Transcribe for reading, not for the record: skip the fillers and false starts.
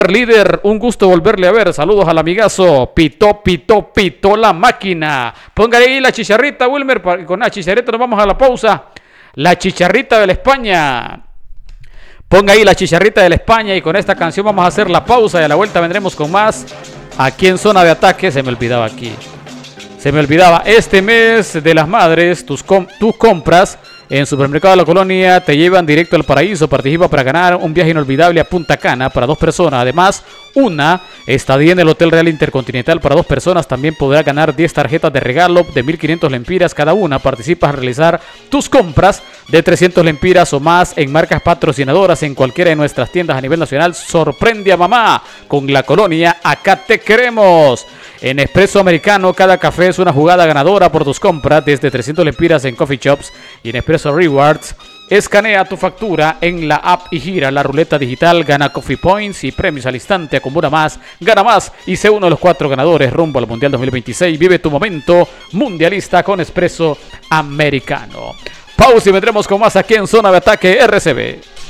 Líder, un gusto volverle a ver. Saludos al amigazo. Pitó la máquina. Póngale ahí la chicharrita, Wilmer. Con la chicharrita nos vamos a la pausa. La chicharrita de la España. Ponga ahí la chicharrita de la España y con esta canción vamos a hacer la pausa y a la vuelta vendremos con más aquí en Zona de Ataque. Se me olvidaba aquí. Se me olvidaba. Este mes de las madres, tus compras en Supermercado de la Colonia te llevan directo al paraíso. Participa para ganar un viaje inolvidable a Punta Cana para 2 personas. Además, una estadía en el Hotel Real Intercontinental para 2 personas. También podrás ganar 10 tarjetas de regalo de 1.500 lempiras cada una. Participas a realizar tus compras de 300 lempiras o más en marcas patrocinadoras en cualquiera de nuestras tiendas a nivel nacional. Sorprende a mamá con la Colonia. Acá te queremos. En Espresso Americano, cada café es una jugada ganadora por tus compras desde 300 lempiras en coffee shops y en Espresso Rewards. Escanea tu factura en la app y gira la ruleta digital, gana coffee points y premios al instante, acumula más, gana más y sé uno de los 4 ganadores rumbo al Mundial 2026. Vive tu momento mundialista con Espresso Americano. Pausa y vendremos con más aquí en Zona de Ataque RCB.